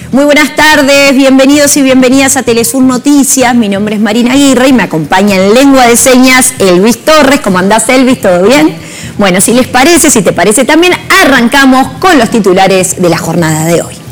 Muy buenas tardes, bienvenidos y bienvenidas a Telesur Noticias. Mi nombre es Marina Aguirre y me acompaña en lengua de señas Elvis Torres. ¿Cómo andás, Elvis? ¿Todo bien? Bueno, si les parece, si te parece también, arrancamos con los titulares de la jornada de hoy.